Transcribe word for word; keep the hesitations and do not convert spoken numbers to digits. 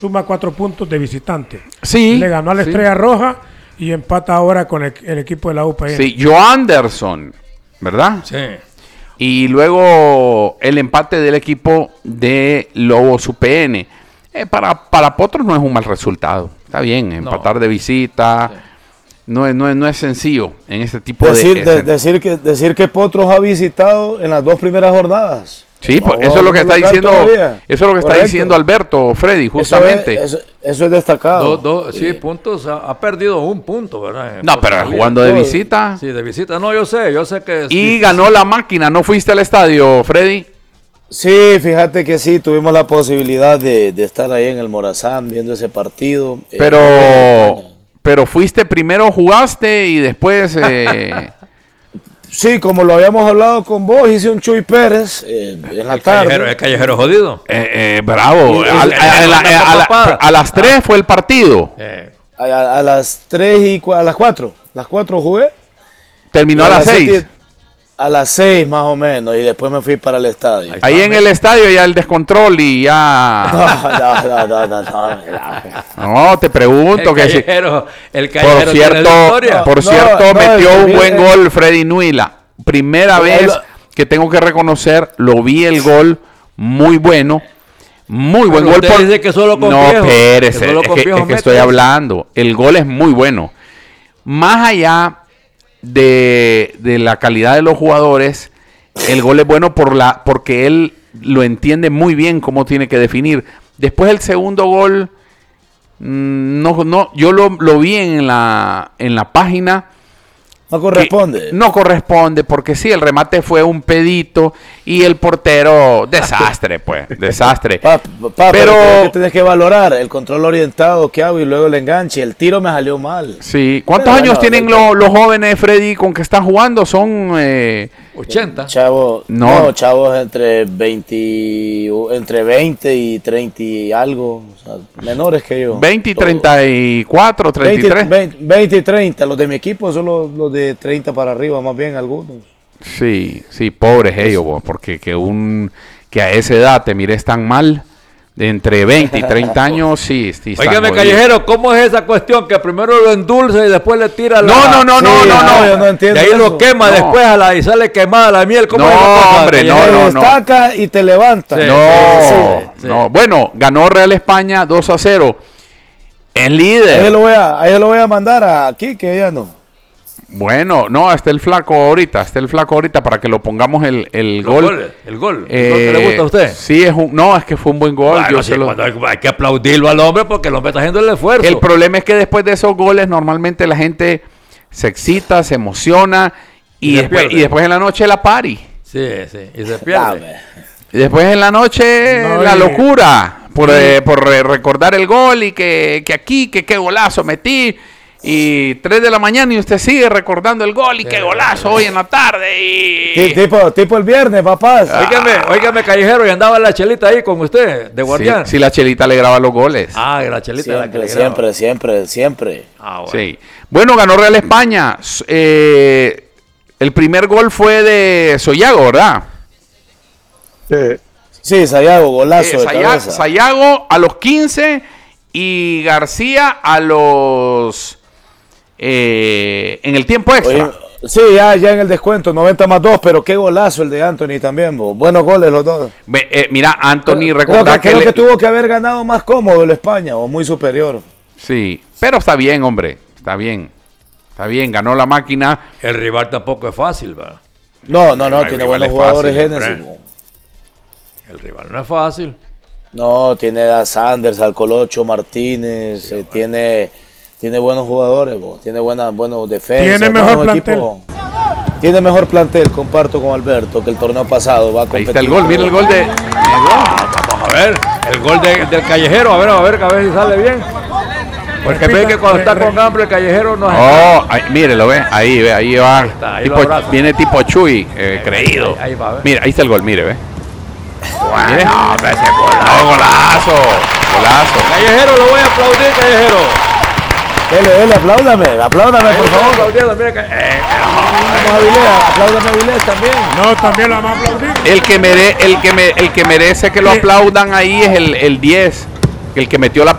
suma cuatro puntos de visitante. Sí. Le ganó a la sí. Estrella Roja y empata ahora con el, el equipo de la U P N. Sí, Joe Anderson, ¿verdad? Sí. Y luego el empate del equipo de Lobos U P N. Eh, para, para Potros no es un mal resultado. Está bien, empatar no. de visita. Sí. No es, no, es, no es sencillo en este tipo decir, de... de decir, que, decir que Potros ha visitado en las dos primeras jornadas. Sí, pues eso es lo que está diciendo todavía. Eso es lo que está diciendo Alberto, Freddy, justamente. Eso es, eso, eso es destacado. Do, do, sí, sí, puntos, ha, ha perdido un punto, ¿verdad? No, pero jugando de visita. Sí, de visita. No, yo sé, yo sé que... Y difícil. Ganó la máquina, ¿no fuiste al estadio, Freddy? Sí, fíjate que sí, tuvimos la posibilidad de, de estar ahí en el Morazán viendo ese partido. Pero, eh, pero fuiste primero, jugaste y después... Eh, sí, como lo habíamos hablado con vos, hice un Chuy Pérez eh, en la el tarde. Callejero, el callejero jodido. Eh, eh, bravo. A, a, a, a, a, a las tres fue el partido. Eh. A, a las tres y a las cuatro. Las cuatro jugué. Terminó a, a las seis. Siete, a las seis más o menos. Y después me fui para el estadio. Ahí, Ahí en el estadio ya el descontrol y ya... No, no, no, no, no, no. No, te pregunto el que callejero, si... el callejero por cierto, no, por no, cierto no, metió no, un no, buen no, gol Freddy Nuila. Primera no, vez no, que tengo que reconocer, lo vi el gol muy bueno. Muy buen gol. Por... dice que solo con no, viejo, espérese, que solo es con que, es que estoy hablando. El gol es muy bueno. Más allá de, de la calidad de los jugadores, el gol es bueno por la, porque él lo entiende muy bien cómo tiene que definir. Después el segundo gol, no, no, yo lo, lo vi en la, en la página. No corresponde. No corresponde, porque sí, el remate fue un pedito y el portero, desastre, pues, desastre. Pa, pa, pero pero que tienes que valorar el control orientado que hago y luego el enganche. El tiro me salió mal. Sí. ¿Cuántos pero años bueno, tienen lo, los jóvenes, Freddy, con que están jugando? Son eh, ochenta. Chavo, no. no, chavos entre veinte, entre veinte y treinta y algo, o sea, menores que yo. veinte y treinta y cuatro, treinta y tres. veinte, veinte y treinta, los de mi equipo son los, los de treinta para arriba, más bien algunos. Sí, sí, pobres ellos, vos, porque que un que a esa edad te mires tan mal, de entre veinte y treinta años, sí, sí. Óigame, Callejero, ¿cómo es esa cuestión que primero lo endulza y después le tira la... No, no, no, sí, no, no, no, yo no entiendo. Y ahí eso. lo quema no. después a la, y sale quemada la miel. ¿Cómo no, es cosa, hombre, no, no, no. Te destaca y te levanta. Sí, no, sí, sí. no. Bueno, ganó Real España dos a cero. Es líder. Ahí lo voy a, ahí lo voy a mandar aquí, que ya no. Bueno, no, está el flaco ahorita, está el flaco ahorita para que lo pongamos el, el gol. Goles, el gol, eh, el gol que le gusta a usted. Sí, es un, no, es que fue un buen gol. Bueno, yo sí, se lo... hay, hay que aplaudirlo al hombre porque el hombre está haciendo el esfuerzo. El problema es que después de esos goles normalmente la gente se excita, se emociona y, y, después, y después en la noche la party. Sí, sí, y se pierde. Y después en la noche no, la locura por, sí. eh, por recordar el gol y que, que aquí, que qué golazo metí. Y tres de la mañana y usted sigue recordando el gol y sí, qué golazo sí. hoy en la tarde. Y... Sí, tipo, tipo el viernes, papás. Ah. Óigame, óigame, Callejero, y andaba la chelita ahí con usted, de guardián. Sí, sí, la chelita le graba los goles. Ah, la chelita siempre, la que le siempre, siempre, siempre. Ah, bueno. Sí. Bueno, ganó Real España. Eh, el primer gol fue de Soyago, ¿verdad? Sí, sí, Sayago, golazo eh, de Saya, cabeza. Sayago a los quince y García a los... Eh, en el tiempo extra. Oye, sí, ya, ya en el descuento, noventa más dos, pero qué golazo el de Anthony también, bo. Buenos goles los dos. Ve, eh, mira, Anthony, recordá que, que, creo le... que tuvo que haber ganado más cómodo el España, o muy superior. Sí, pero está bien, hombre, está bien, está bien, ganó la máquina. El rival tampoco es fácil, ¿verdad? No, no, no, el tiene buenos jugadores Genesis. El rival no es fácil. No, tiene a Sanders, al Colocho Martínez, sí, eh, tiene... Tiene buenos jugadores, bo. Tiene buena, buenos defensas. Tiene mejor plantel. Equipo. Tiene mejor plantel, comparto con Alberto, que el torneo pasado va a competir. Ahí está el gol, mira el gol de... Vamos a ver, el gol de, del Callejero, a ver, a ver, a ver si sale bien. Porque ve que cuando está con hambre el Callejero no es... Oh, ahí, mire, lo ve, ahí ve, ahí va. Ahí está, ahí tipo, viene tipo Chuy, eh, ahí, creído. Ahí, ahí va, mira, ahí está el gol, mire, ve. Bueno, mire. No, ese golazo, golazo, golazo. Callejero, lo voy a aplaudir, Callejero. Dele, dele, apláudame, apláudame, por favor. Aplaudiendo, mira que, eh, vamos a Vilés, apláudame a Vilés también. No, también lo vamos a aplaudir. El que, mere, el que, me, el que merece que lo aplaudan ahí es el, el diez, el que metió la